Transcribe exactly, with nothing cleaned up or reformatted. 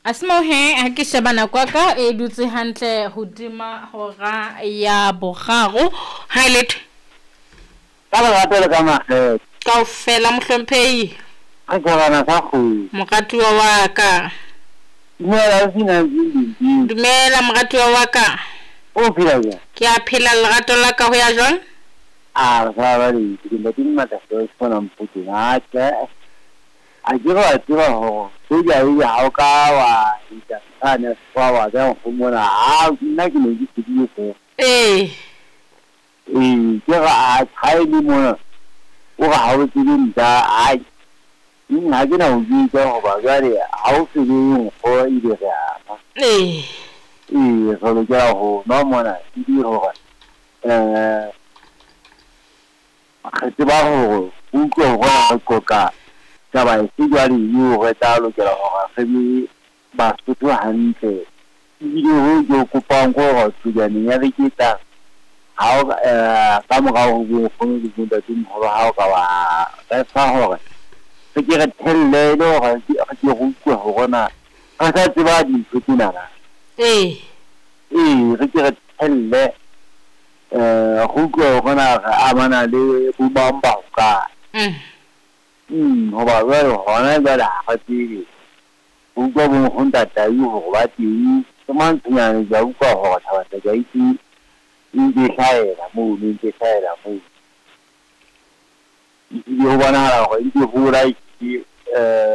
Asmo he ha ke shebana kwa ka e dutse hantle hodima hora ya boraro highlight ka ba ratela ka mahe ka ofela mohlomphehi a tsana sa khu moratuwa wa ka dumela sina zindi dumela moratuwa wa ka o phela ya ke a phela lerato la ka ho ya jwang a sa ba di ke mo tin mata so sona mputi na ke a ke ba tseba ho so ja ya ha ka wa ita sana kwa wa ga ho mona a nna ke ne ke di ko eh eh ke ga a tsai di mona o ga ha o tsebeng da ai nna ke na o di ka ho ba jare ha o se di go ile ga eh eh so le ja ho no mona di ho ga eh ga se ba ho o ko ho go ka ka ba se jwa di yo go ta lo ke ho ga se mi ba su tu hantle di ho jo ko pa ngo go tu ja ni ya ri kita ha o eh ka mo ga ho go go di go da tin ho ha ka wa ka sa ho ga se ke re thelle lo ga ke ke go ko ho gona ga sa tseba di tsena na eh eh re ke re thelle eh go ko gona ga amana le bu bamba ka mm mm ho ba ba hona ba la ga ti go ko bo go nta ta yu go ba ti ke man tsnya ni ja go ho ta ta ga ti ni ke sai la mu ni ke sai la mu ni yo ba na la go ni ho la ki eh